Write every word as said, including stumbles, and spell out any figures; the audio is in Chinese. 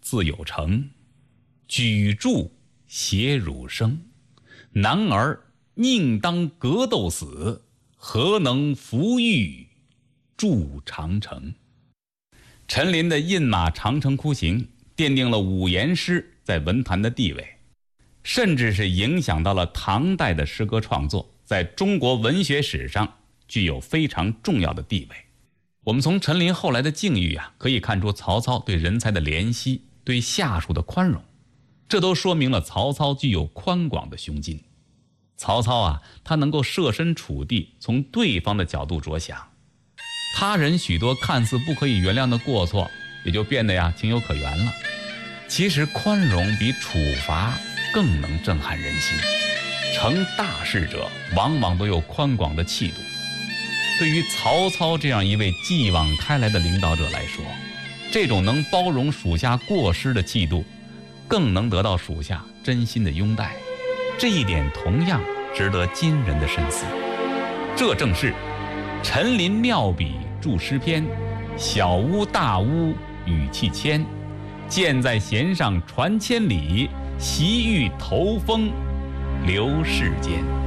自有成，举箸携汝生。男儿宁当格斗死，何能扶玉筑长城。陈琳的饮马长城哭行奠定了五言诗在文坛的地位，甚至是影响到了唐代的诗歌创作，在中国文学史上具有非常重要的地位。我们从陈琳后来的境遇啊，可以看出曹操对人才的怜惜，对下属的宽容，这都说明了曹操具有宽广的胸襟。曹操啊，他能够设身处地，从对方的角度着想，他人许多看似不可以原谅的过错，也就变得呀情有可原了。其实宽容比处罚更能震撼人心，成大事者往往都有宽广的气度。对于曹操这样一位继往开来的领导者来说，这种能包容属下过失的气度，更能得到属下真心的拥戴。这一点同样值得今人的深思。这正是陈琳妙笔著诗篇，小屋大屋语气谦，箭在弦上传千里，习玉头风流世间。